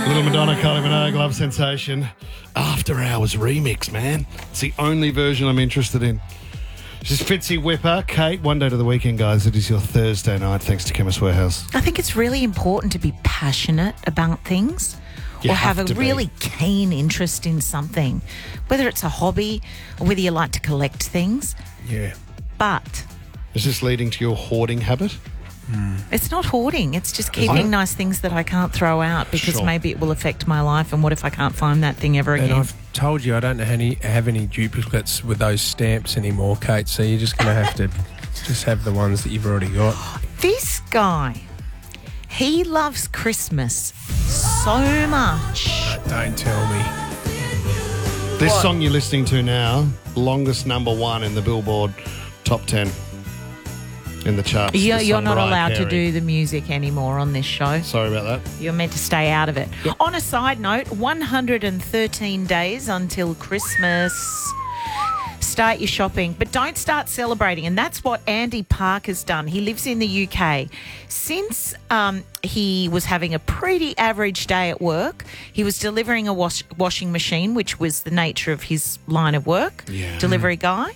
Little Madonna, Kylie Minogue, Love Sensation. After Hours remix, man. It's the only version I'm interested in. This is Fitzy Whipper. Kate, one day to the weekend, guys. It is your Thursday night, thanks to Chemist Warehouse. I think it's really important to be passionate about things or have a really keen interest in something, whether it's a hobby or whether you like to collect things. Yeah. But Is this leading to your hoarding habit? it's not hoarding. It's just keeping nice things that I can't throw out because maybe it will affect my life. And what if I can't find that thing ever again? And I've told you I don't have any duplicates with those stamps anymore, Kate, so you're just going to have to just have the ones that you've already got. This guy, he loves Christmas so much. Don't tell me. This song you're listening to now, longest number one in the Billboard Top 10 in the charts. You're not allowed to do the music anymore on this show. Sorry about that. You're meant to stay out of it. Yep. On a side note, 113 days until Christmas. Start your shopping, but don't start celebrating. And that's what Andy Park has done. He lives in the UK. Since he was having a pretty average day at work, he was delivering a washing machine, which was the nature of his line of work, delivery guy.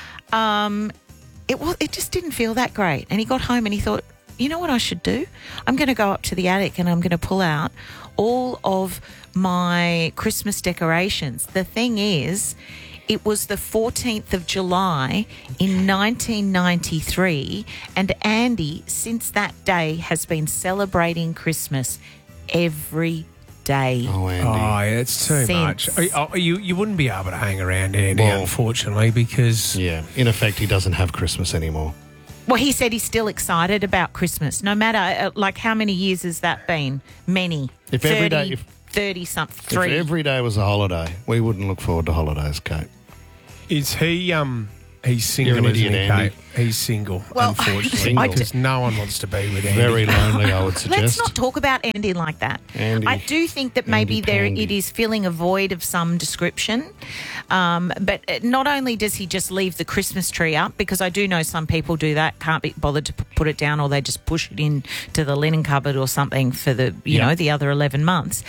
It just didn't feel that great. And he got home and he thought, you know what I should do? I'm going to go up to the attic and I'm going to pull out all of my Christmas decorations. The thing is, it was the 14th of July in 1993, and Andy, since that day, has been celebrating Christmas every day. Oh, Andy. Oh, yeah, it's too much. You wouldn't be able to hang around Andy, unfortunately, because... Yeah, in effect, he doesn't have Christmas anymore. Well, he said he's still excited about Christmas, no matter, how many years has that been? Many. If every day... 30-something, If 3. every day was a holiday, we wouldn't look forward to holidays, Kate. Is he... He's single, You're an isn't idiot, he, Andy. Kate? He's single, Well, unfortunately, Single. because no one wants to be with Andy. Very lonely, I would suggest. Let's not talk about Andy like that. Andy. I do think that maybe Andy it is filling a void of some description. But not only does he just leave the Christmas tree up, because I do know some people do that, can't be bothered to put it down, or they just push it into the linen cupboard or something for the the other 11 months.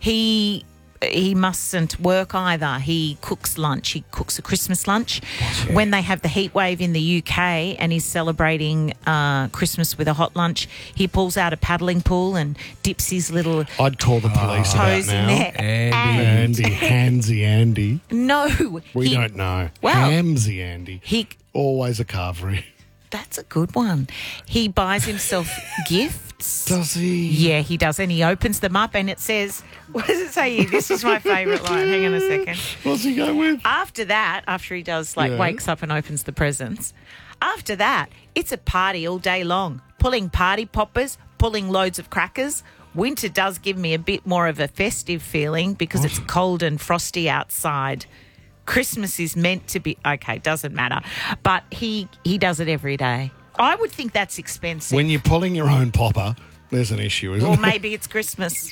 He mustn't work either. He cooks lunch. He cooks a Christmas lunch. When they have the heat wave in the UK and he's celebrating Christmas with a hot lunch, he pulls out a paddling pool and dips his little I'd call the police about toes in now. there. Andy. Handsy Andy. No. We don't know. Well, Hamsy Andy. Always a carvery. That's a good one. He buys himself gifts. Does he? Yeah, he does. And he opens them up and it says, what does it say here? This is my favourite line. Hang on a second. What's he go with? After he does, wakes up and opens the presents, after that, it's a party all day long. Pulling party poppers, pulling loads of crackers. Winter does give me a bit more of a festive feeling because it's cold and frosty outside. Christmas is meant to be... Okay, doesn't matter. But he does it every day. I would think that's expensive. When you're pulling your own popper, there's an issue, isn't Or it? maybe it's Christmas.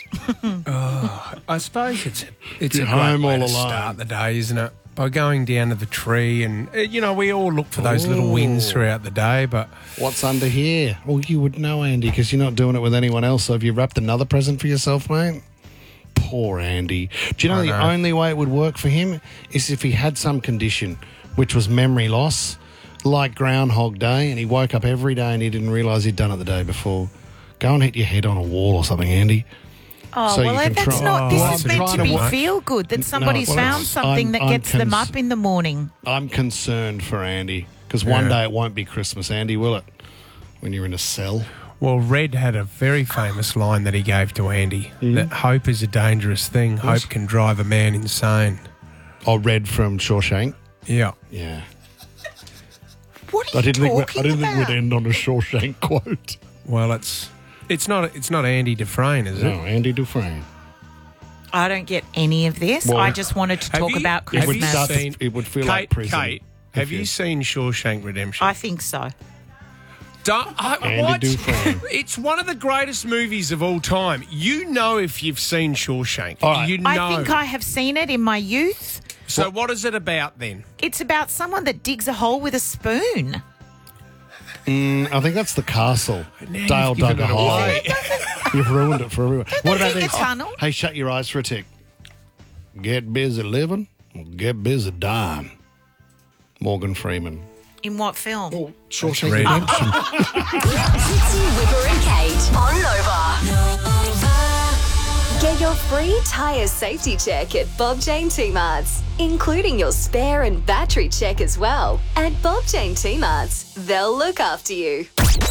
I suppose it's You're a great home way all to alone. start the day, isn't it? By going down to the tree and, we all look for those little wins throughout the day, but... What's under here? Well, you would know, Andy, because you're not doing it with anyone else. So have you wrapped another present for yourself, mate? Poor Andy. Do you know the only way it would work for him is if he had some condition, which was memory loss, like Groundhog Day, and he woke up every day and he didn't realise he'd done it the day before. Go and hit your head on a wall or something, Andy. Oh, So well, you can that's try- not... This Well, is I'm meant to trying be to- feel good, that somebody's well, found something that I'm gets them up in the morning. I'm concerned for Andy because one day it won't be Christmas, Andy, will it? When you're in a cell. Well, Red had a very famous line that he gave to Andy, that hope is a dangerous thing. Hope can drive a man insane. Oh, Red from Shawshank. Yeah. Yeah. What are I you didn't talking think about? we'd end on a Shawshank quote. Well, it's not Andy Dufresne, is No, it? Andy Dufresne. I don't get any of this. Well, I just wanted to talk about have you Christmas. seen- It would feel Kate, like prison. Kate, have you seen Shawshank Redemption? I think so. Andy What? Dufresne. It's one of the greatest movies of all time. You know if you've seen Shawshank. All right. You know. I think I have seen it in my youth. So what is it about then? It's about someone that digs a hole with a spoon. I think that's the castle. Dale you've dug given a it hole. away. You've ruined it for everyone. What about in this? the tunnel. Hey, shut your eyes for a tick. Get busy living, or get busy dying. Morgan Freeman. In what film? Shawshank Read it. Redemption. Trixie, Whipper and Kate on Nova. Get your free tyre safety check at Bob Jane T-Marts, including your spare and battery check as well. At Bob Jane T-Marts, they'll look after you.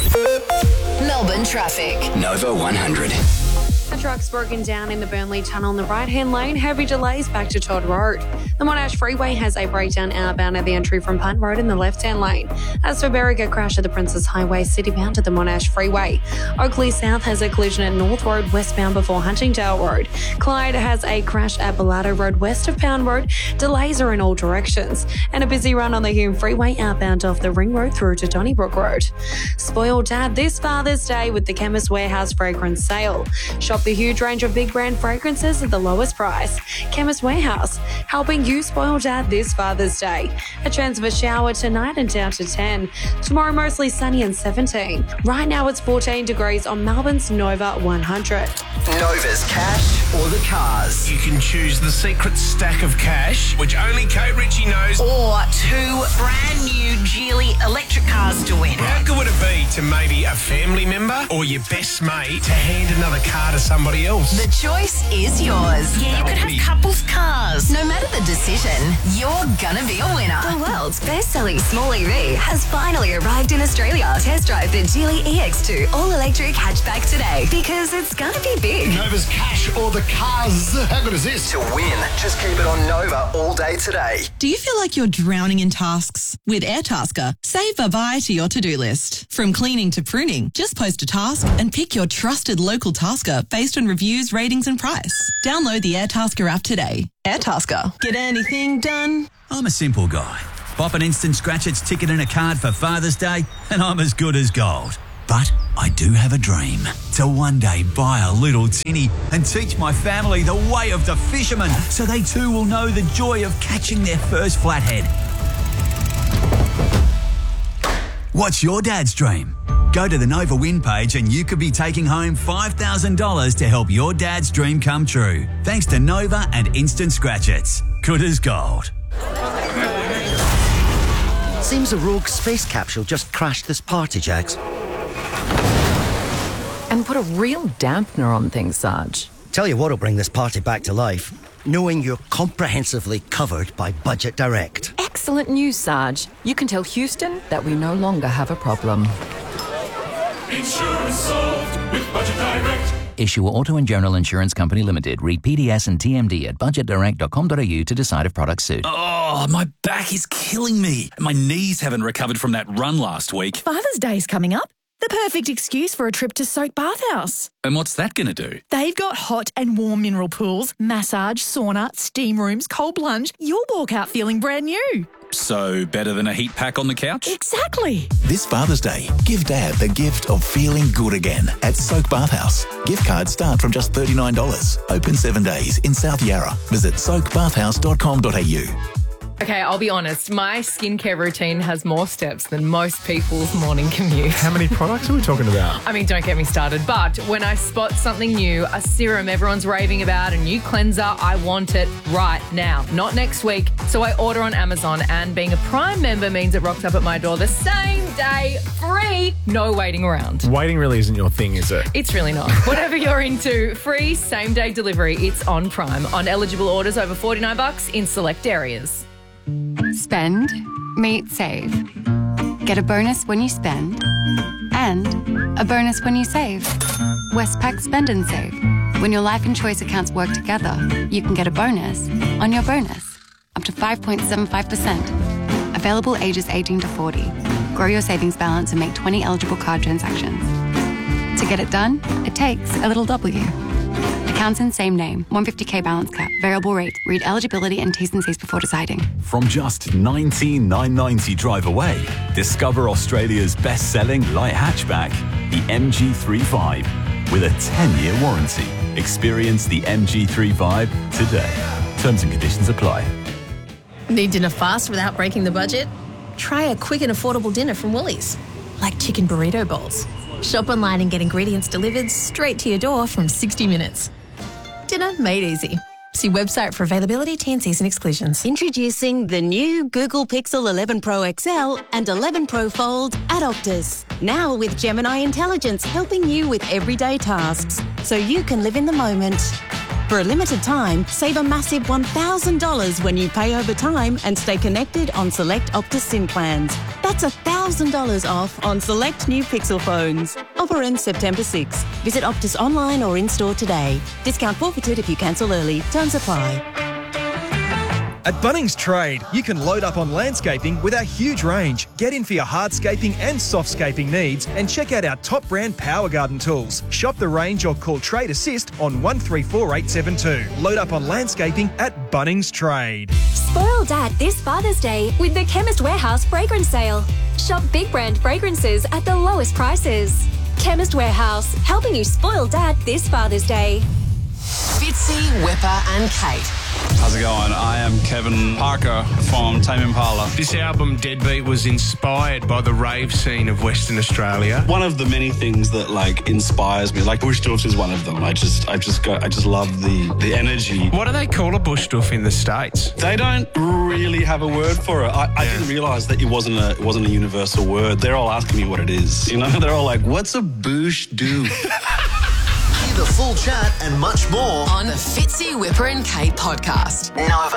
Melbourne traffic. Nova 100. A truck's broken down in the Burnley Tunnel in the right-hand lane. Heavy delays back to Todd Road. The Monash Freeway has a breakdown outbound at the entry from Punt Road in the left-hand lane. As for Berwick, a crash at the Princess Highway citybound to the Monash Freeway. Oakley South has a collision at North Road westbound before Huntingdale Road. Clyde has a crash at Bellardo Road west of Pound Road. Delays are in all directions. And a busy run on the Hume Freeway outbound off the Ring Road through to Donnybrook Road. Spoil Dad this Father's Day with the Chemist Warehouse fragrance sale. Shop the huge range of big brand fragrances at the lowest price. Chemist Warehouse, helping you spoil Dad this Father's Day. A chance of a shower tonight and down to 10. Tomorrow mostly sunny and 17. Right now it's 14 degrees on Melbourne's Nova 100. Nova's cash or the cars. You can choose the secret stack of cash, which only Kate Ritchie knows. Or 2 brand new Geely electric cars to win. How good would it be to maybe a family member or your best mate to hand another car to somebody else? The choice is yours. Yeah, you could have couples cars. No matter the decision, you're gonna be a winner. The world's best-selling small EV has finally arrived in Australia. Test drive the Geely EX2 all-electric hatchback today because it's gonna be big. Nova's cash or the cars. How good is this? To win, just keep it on Nova all day today. Do you feel like you're drowning in tasks? With Airtasker, save bye-bye to your to-do list. From cleaning to pruning, just post a task and pick your trusted local tasker based on reviews, ratings and price. Download the Airtasker app today. Airtasker. Get anything done? I'm a simple guy. Pop an Instant Scratch-Its ticket and a card for Father's Day and I'm as good as gold. But I do have a dream to one day buy a little tinny and teach my family the way of the fisherman so they too will know the joy of catching their first flathead. What's your dad's dream? Go to the Nova Win page and you could be taking home $5,000 to help your dad's dream come true. Thanks to Nova and Instant Scratch-Its. Good as gold. Seems a rogue space capsule just crashed this party, Jax. And put a real dampener on things, Sarge. Tell you what'll bring this party back to life. Knowing you're comprehensively covered by Budget Direct. Excellent news, Sarge. You can tell Houston that we no longer have a problem. Insurance solved with Budget Direct. Issue Auto and General Insurance Company Limited. Read PDS and TMD at budgetdirect.com.au to decide if products suit. Oh, my back is killing me. My knees haven't recovered from that run last week. Father's Day's coming up. The perfect excuse for a trip to Soak Bathhouse. And what's that going to do? They've got hot and warm mineral pools, massage, sauna, steam rooms, cold plunge. You'll walk out feeling brand new. So better than a heat pack on the couch? Exactly. This Father's Day, give Dad the gift of feeling good again at Soak Bathhouse. Gift cards start from just $39. Open 7 days in South Yarra. Visit soakbathhouse.com.au. Okay, I'll be honest. My skincare routine has more steps than most people's morning commute. How many products are we talking about? I mean, don't get me started. But when I spot something new, a serum everyone's raving about, a new cleanser, I want it right now, not next week. So I order on Amazon, and being a Prime member means it rocks up at my door the same day, free, no waiting around. Waiting really isn't your thing, is it? It's really not. Whatever you're into, free same-day delivery. It's on Prime on eligible orders over $49 in select areas. Spend, meet, save. Get a bonus when you spend and a bonus when you save. Westpac Spend and Save. When your life and choice accounts work together, you can get a bonus on your bonus, up to 5.75%. Available ages 18 to 40. Grow your savings balance and make 20 eligible card transactions. To get it done, it takes a little W. Accounts in same name. 150k balance cap. Variable rate. Read eligibility and T's and C's before deciding. From just $19,990 drive away, discover Australia's best-selling light hatchback, the MG35, with a 10-year warranty. Experience the MG35 today. Terms and conditions apply. Need dinner fast without breaking the budget? Try a quick and affordable dinner from Woolies. like chicken burrito bowls. Shop online and get ingredients delivered straight to your door from 60 minutes. Dinner made easy. See website for availability, T&Cs and exclusions. Introducing the new Google Pixel 11 Pro XL and 11 Pro Fold at Optus. Now with Gemini Intelligence helping you with everyday tasks so you can live in the moment. For a limited time, save a massive $1,000 when you pay over time and stay connected on select Optus SIM plans. That's $1,000 off on select new Pixel phones. Offer ends September 6. Visit Optus online or in-store today. Discount forfeited if you cancel early. Terms apply. At Bunnings Trade, you can load up on landscaping with our huge range. Get in for your hardscaping and softscaping needs and check out our top brand Power Garden tools. Shop the range or call Trade Assist on 134872. Load up on landscaping at Bunnings Trade. Spoil Dad this Father's Day with the Chemist Warehouse fragrance sale. Shop big brand fragrances at the lowest prices. Chemist Warehouse, helping you spoil Dad this Father's Day. Fitzy, Whipper and Kate. How's it going? I am Kevin Parker from Tame Impala. This album, Deadbeat, was inspired by the rave scene of Western Australia. One of the many things that inspires me, Bush Doofs is one of them. I just love the energy. What do they call a Bush Doof in the States? They don't really have a word for it. I didn't realise that it wasn't a universal word. They're all asking me what it is. You know, they're all like, "What's a Bush Doof?" Hear the full chat and much more on the Fitzy, Whipper and Kate podcast. Nova.